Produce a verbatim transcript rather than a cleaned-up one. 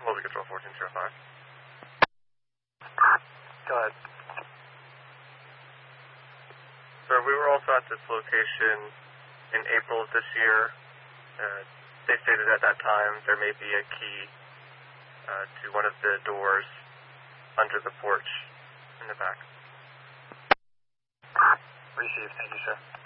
Will be control fourteen zero five. Go ahead. Sir, we were also at this location in April of this year. Uh, they stated at that time there may be a key uh, to one of the doors under the porch in the back. Received. Thank you, sir.